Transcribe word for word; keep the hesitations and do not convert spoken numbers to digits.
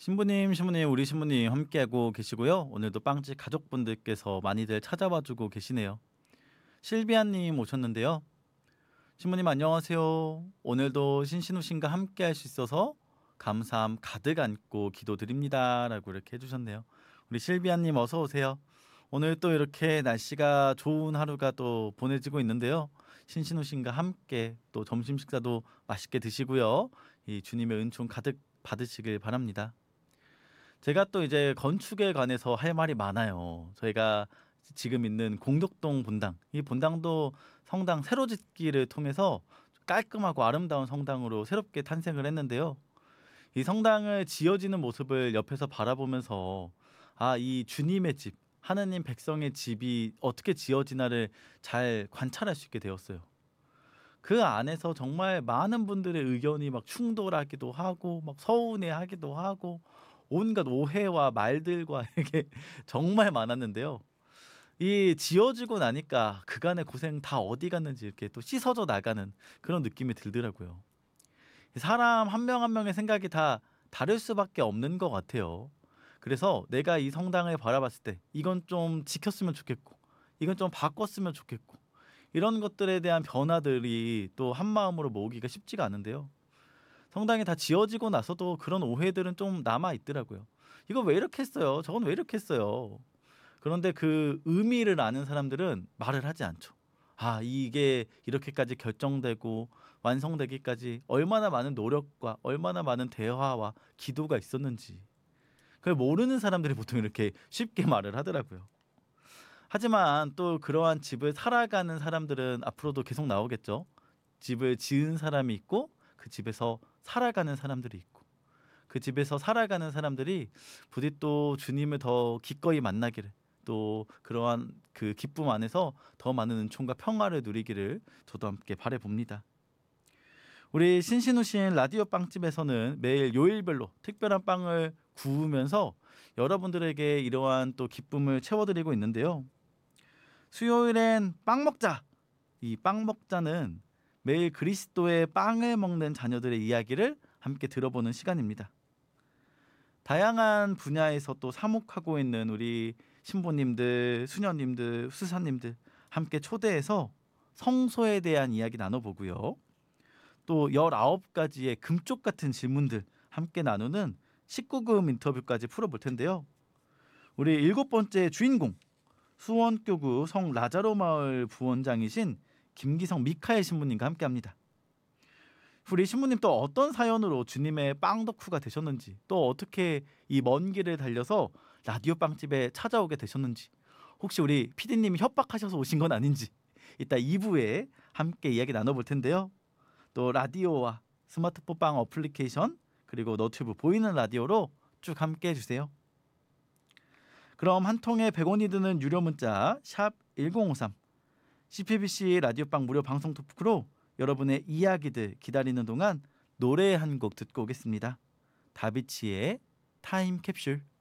신부님, 신부님, 우리 신부님 함께하고 계시고요. 오늘도 빵집 가족분들께서 많이들 찾아와주고 계시네요. 실비아님 오셨는데요. 신부님 안녕하세요. 오늘도 신신우신과 함께할 수 있어서 감사함 가득 안고 기도드립니다라고 이렇게 해주셨네요. 우리 실비아님 어서 오세요. 오늘 또 이렇게 날씨가 좋은 하루가 또 보내지고 있는데요. 신신우신과 함께 또 점심 식사도 맛있게 드시고요. 이 주님의 은총 가득 받으시길 바랍니다. 제가 또 이제 건축에 관해서 할 말이 많아요. 저희가 지금 있는 공덕동 본당, 이 본당도 성당 새로 짓기를 통해서 깔끔하고 아름다운 성당으로 새롭게 탄생을 했는데요. 이 성당을 지어지는 모습을 옆에서 바라보면서 아, 이 주님의 집, 하느님 백성의 집이 어떻게 지어지나를 잘 관찰할 수 있게 되었어요. 그 안에서 정말 많은 분들의 의견이 막 충돌하기도 하고 막 서운해하기도 하고 온갖 오해와 말들과 이게 정말 많았는데요. 이 지어지고 나니까 그간의 고생 다 어디 갔는지 이렇게 또 씻어져 나가는 그런 느낌이 들더라고요. 사람 한 명 한 명의 생각이 다 다를 수밖에 없는 것 같아요. 그래서 내가 이 성당을 바라봤을 때 이건 좀 지켰으면 좋겠고 이건 좀 바꿨으면 좋겠고 이런 것들에 대한 변화들이 또 한마음으로 모으기가 쉽지가 않은데요. 성당이 다 지어지고 나서도 그런 오해들은 좀 남아 있더라고요. 이거 왜 이렇게 했어요? 저건 왜 이렇게 했어요? 그런데 그 의미를 아는 사람들은 말을 하지 않죠. 아, 이게 이렇게까지 결정되고 완성되기까지 얼마나 많은 노력과 얼마나 많은 대화와 기도가 있었는지. 그걸 모르는 사람들이 보통 이렇게 쉽게 말을 하더라고요. 하지만 또 그러한 집을 살아가는 사람들은 앞으로도 계속 나오겠죠. 집을 지은 사람이 있고 그 집에서 살아가는 사람들이 있고 그 집에서 살아가는 사람들이 부디 또 주님을 더 기꺼이 만나기를 또 그러한 그 기쁨 안에서 더 많은 은총과 평화를 누리기를 저도 함께 바라봅니다. 우리 신신우신 라디오 빵집에서는 매일 요일별로 특별한 빵을 구우면서 여러분들에게 이러한 또 기쁨을 채워드리고 있는데요. 수요일엔 빵 먹자. 이 빵 먹자는 매일 그리스도의 빵을 먹는 자녀들의 이야기를 함께 들어보는 시간입니다. 다양한 분야에서 또 사목하고 있는 우리 신부님들, 수녀님들, 수사님들 함께 초대해서 성소에 대한 이야기 나눠보고요. 또 열아홉 가지의 금쪽 같은 질문들 함께 나누는 십구 금 인터뷰까지 풀어볼 텐데요. 우리 일곱 번째 주인공 수원교구 성 라자로 마을 부원장이신 김기성 미카엘 신부님과 함께합니다. 우리 신부님 또 어떤 사연으로 주님의 빵 덕후가 되셨는지 또 어떻게 이 먼 길을 달려서 라디오 빵집에 찾아오게 되셨는지 혹시 우리 피디님이 협박하셔서 오신 건 아닌지 이따 이 부에 함께 이야기 나눠볼 텐데요. 또 라디오와 스마트폰 빵 어플리케이션 그리고 너튜브 보이는 라디오로 쭉 함께 해주세요. 그럼 한 통에 백 원이 드는 유료 문자 샵 일공오삼 씨피비씨 라디오빵 무료 방송 토크로 여러분의 이야기들 기다리는 동안 노래 한 곡 듣고 오겠습니다. 다비치의 타임캡슐.